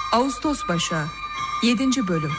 Ağustos Başağı 7. Bölüm.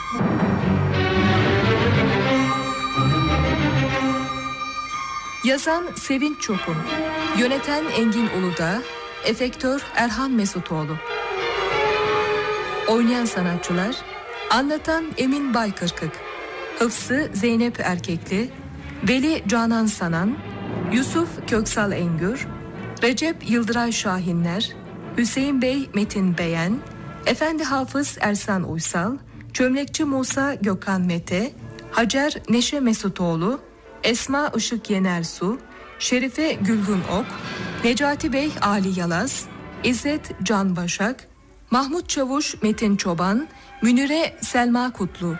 Yazan Sevinç Çokun, yöneten Engin Uludağ, efektör Erhan Mesutoğlu. Oynayan sanatçılar: anlatan Emin Baykırkık, Hıfzı Zeynep Erkekli, Veli Canan Sanan, Yusuf Köksal Engür, Recep Yıldıray Şahinler, Hüseyin Bey Metin Beyen, Efendi Hafız Ersan Uysal, Çömlekçi Musa Gökhan Mete, Hacer Neşe Mesutoğlu, Esma Işık Yenersu, Şerife Gülgün Ok, Necati Bey Ali Yalaz, İzzet Can Başak, Mahmut Çavuş Metin Çoban, Münire Selma Kutlu.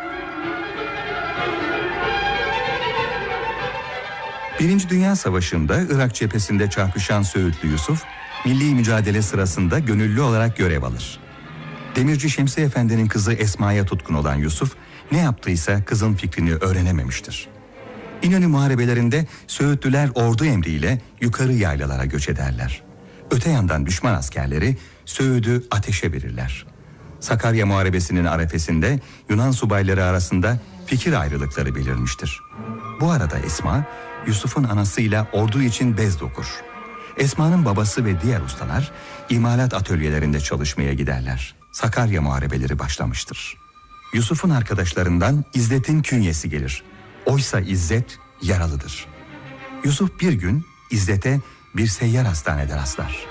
Birinci Dünya Savaşı'nda Irak cephesinde çarpışan Söğütlü Yusuf, milli mücadele sırasında gönüllü olarak görev alır. Demirci Şemsi Efendi'nin kızı Esma'ya tutkun olan Yusuf, ne yaptıysa kızın fikrini öğrenememiştir. İnönü muharebelerinde Söğütlüler ordu emriyle yukarı yaylalara göç ederler. Öte yandan düşman askerleri Söğüt'ü ateşe verirler. Sakarya Muharebesi'nin arefesinde Yunan subayları arasında fikir ayrılıkları belirmiştir. Bu arada Esma, Yusuf'un anasıyla ordu için bez dokur. Esma'nın babası ve diğer ustalar imalat atölyelerinde çalışmaya giderler. Sakarya Muharebeleri başlamıştır. Yusuf'un arkadaşlarından İzzet'in künyesi gelir. Oysa İzzet yaralıdır. Yusuf bir gün İzzet'e bir seyyar hastanede rastlar.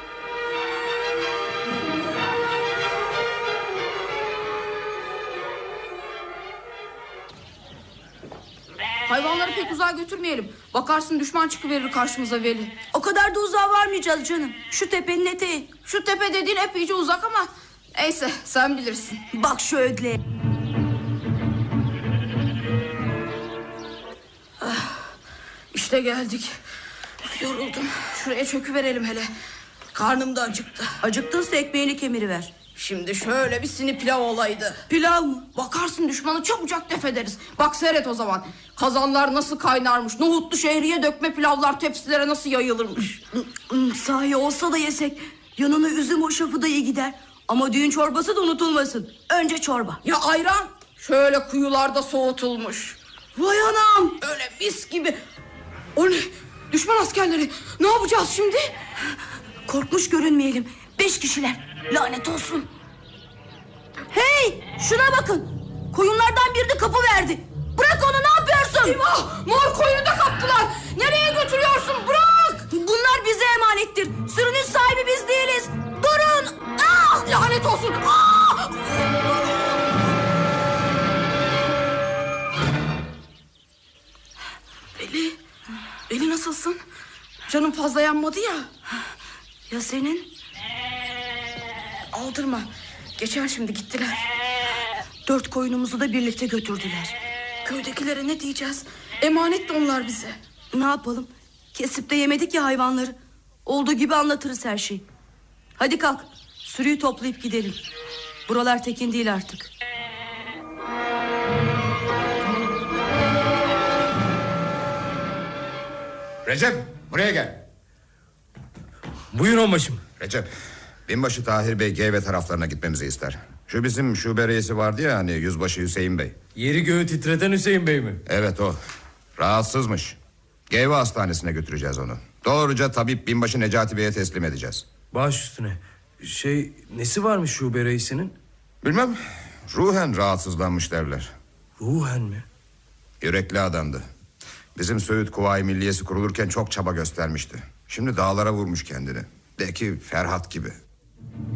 Hayvanları pek uzağa götürmeyelim. Bakarsın düşman çıkıverir karşımıza Veli. O kadar da uzağa varmayacağız canım. Şu tepenin eteği. Şu tepe dediğin epeyce uzak ama neyse sen bilirsin. Bak şu ödle. İşte geldik. Yoruldum. Şuraya çöküverelim hele. Karnım da acıktı. Acıktınsa ekmeğini kemiriver. Şimdi şöyle bir sini pilav olaydı. Pilav mı? Bakarsın düşmanı çabucak def ederiz. Bak seyret o zaman. Kazanlar nasıl kaynarmış. Nohutlu şehriye dökme pilavlar tepsilere nasıl yayılırmış. Sahi olsa da yesek. Yanına üzüm hoşafı da iyi gider. Ama düğün çorbası da unutulmasın. Önce çorba. Ya ayran? Şöyle kuyularda soğutulmuş. Vay anam. Öyle mis gibi. O ne? Düşman askerleri. Ne yapacağız şimdi? Korkmuş görünmeyelim. 5 kişiler. Lanet olsun. Hey, şuna bakın. Koyunlardan birini kapı verdi. Bırak onu, ne yapıyorsun? Eyvah, mor koyunu da kaptılar. Nereye götürüyorsun? Bırak. Bunlar bize emanettir. Sürünün sahibi biz değiliz. Durun. Ah, lanet olsun. Ah! Veli nasılsın? Canım fazla yanmadı ya. Ya senin? Aldırma. Geçer şimdi, gittiler. 4 koyunumuzu da birlikte götürdüler. Köydekilere ne diyeceğiz? Emanet de onlar bize. Ne yapalım? Kesip de yemedik ya hayvanları. Olduğu gibi anlatırız her şeyi. Hadi kalk. Sürüyü toplayıp gidelim. Buralar tekin değil artık. Recep, buraya gel. Buyur onbaşım. Recep, binbaşı Tahir Bey Geyve taraflarına gitmemizi ister. Şu bizim şube reisi vardı ya hani, yüzbaşı Hüseyin Bey. Yeri göğü titreten Hüseyin Bey mi? Evet o. Rahatsızmış. Geyve hastanesine götüreceğiz onu. Doğruca tabip binbaşı Necati Bey'e teslim edeceğiz. Baş üstüne. Nesi varmış şube reisinin? Bilmem. Ruhen rahatsızlanmış derler. Ruhen mi? Yürekli adamdı. Bizim Söğüt Kuvayi Milliyesi kurulurken çok çaba göstermişti. Şimdi dağlara vurmuş kendini. De ki Ferhat gibi.